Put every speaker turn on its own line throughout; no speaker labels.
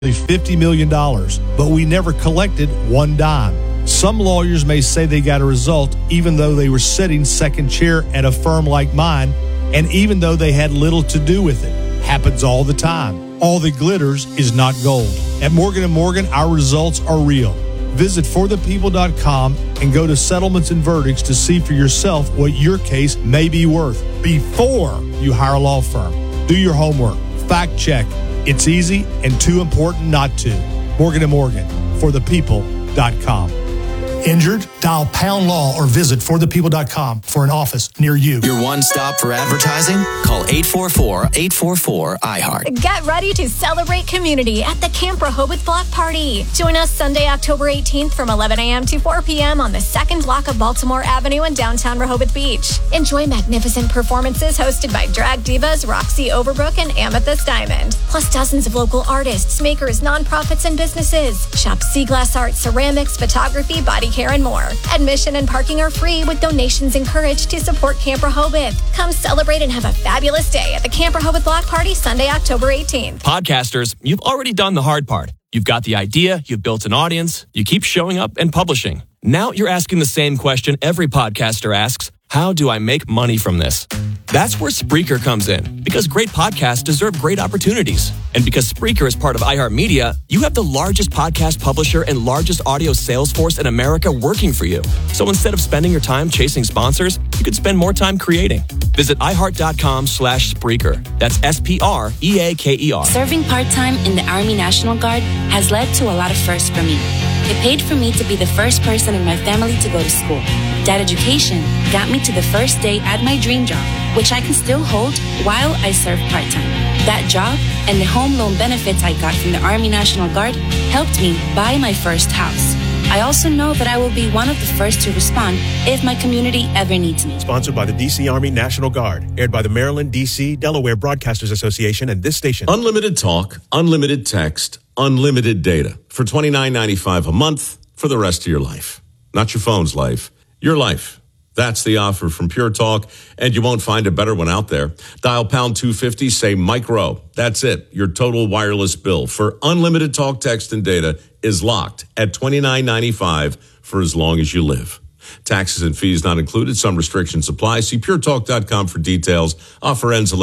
$50 million, but we never collected one dime. Some lawyers may say they got a result even though they were sitting second chair at a firm like mine, and even though they had little to do with it. Happens all the time. All that glitters is not gold. At Morgan & Morgan, our results are real. Visit forthepeople.com and go to settlements and verdicts to see for yourself what your case may be worth before you hire a law firm. Do your homework. Fact check. It's easy and too important not to. Morgan & Morgan, forthepeople.com.
Injured? Dial pound law or visit forthepeople.com for an office near you.
Your one stop for advertising? Call 844-844-iHeart.
Get ready to celebrate community at the Camp Rehoboth Block Party. Join us Sunday, October 18th from 11 a.m. to 4 p.m. on the second block of Baltimore Avenue in downtown Rehoboth Beach. Enjoy magnificent performances hosted by drag divas Roxy Overbrook and Amethyst Diamond, plus dozens of local artists, makers, nonprofits, and businesses. Shop Sea Glass Art, ceramics, photography, body care, and more. Admission and parking are free with donations encouraged to support Camp Rehoboth. Come celebrate and have a fabulous day at the Camp Rehoboth Block Party Sunday, October 18th.
Podcasters, you've already done the hard part. You've got the idea, you've built an audience, you keep showing up and publishing. Now you're asking the same question every podcaster asks: how do I make money from this? That's where Spreaker comes in, because great podcasts deserve great opportunities. And because Spreaker is part of iHeartMedia, you have the largest podcast publisher and largest audio sales force in America working for you. So instead of spending your time chasing sponsors, you could spend more time creating. Visit iHeart.com/Spreaker. That's SPREAKER.
Serving part-time in the Army National Guard has led to a lot of firsts for me. It paid for me to be the first person in my family to go to school. That education got me to the first day at my dream job, which I can still hold while I serve part-time. That job and the home loan benefits I got from the Army National Guard helped me buy my first house. I also know that I will be one of the first to respond if my community ever needs me.
Sponsored by the D.C. Army National Guard. Aired by the Maryland, D.C., Delaware Broadcasters Association and this station.
Unlimited talk, unlimited text, unlimited data for $29.95 a month for the rest of your life. Not your phone's life, your life. That's the offer from Pure Talk, and you won't find a better one out there. Dial pound 250, say Mike Rowe. That's it. Your total wireless bill for unlimited talk, text, and data is locked at $29.95 for as long as you live. Taxes and fees not included. Some restrictions apply. See puretalk.com for details. Offer ends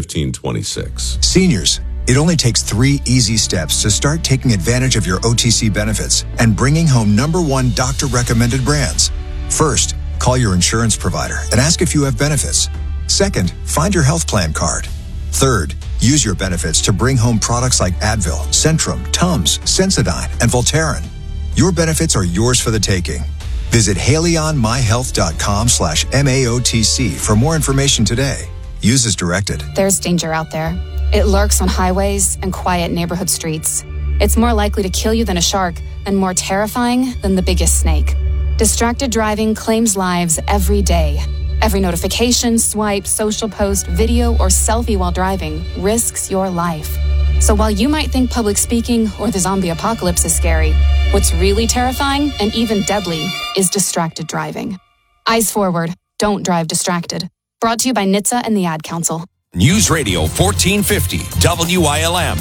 11/15/26.
Seniors, it only takes 3 easy steps to start taking advantage of your OTC benefits and bringing home #1 doctor-recommended brands. First, call your insurance provider and ask if you have benefits. Second, find your health plan card. Third, use your benefits to bring home products like Advil, Centrum, Tums, Sensodyne, and Voltaren. Your benefits are yours for the taking. Visit HaleyOnMyHealth.com/MAOTC for more information today. Use as directed.
There's danger out there. It lurks on highways and quiet neighborhood streets. It's more likely to kill you than a shark and more terrifying than the biggest snake. Distracted driving claims lives every day. Every notification, swipe, social post, video, or selfie while driving risks your life. So while you might think public speaking or the zombie apocalypse is scary, what's really terrifying and even deadly is distracted driving. Eyes forward. Don't drive distracted. Brought to you by NHTSA and the Ad Council.
News Radio 1450 WILM.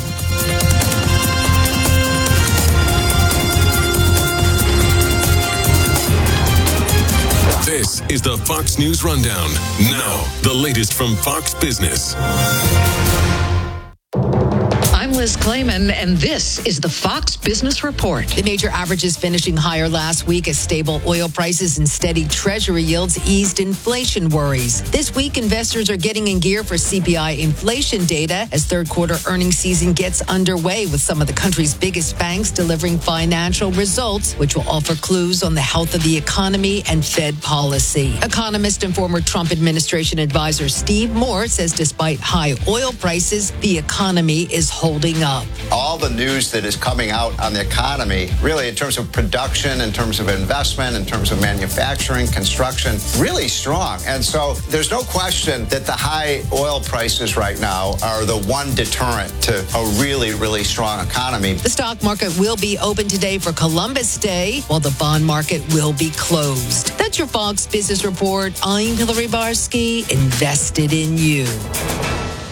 This is the Fox News Rundown. Now, the latest from Fox Business.
I'm Liz Clayman, and this is the Fox Business Report. The major averages finishing higher last week as stable oil prices and steady Treasury yields eased inflation worries. This week, investors are getting in gear for CPI inflation data as third quarter earnings season gets underway, with some of the country's biggest banks delivering financial results, which will offer clues on the health of the economy and Fed policy. Economist and former Trump administration advisor Steve Moore says despite high oil prices, the economy is holding up.
All the news that is coming out on the economy, really in terms of production, in terms of investment, in terms of manufacturing, construction, really strong. And so there's no question that the high oil prices right now are the one deterrent to a really, really strong economy.
The stock market will be open today for Columbus Day, while the bond market will be closed. That's your Fox Business Report. I'm Hillary Barsky, invested in you.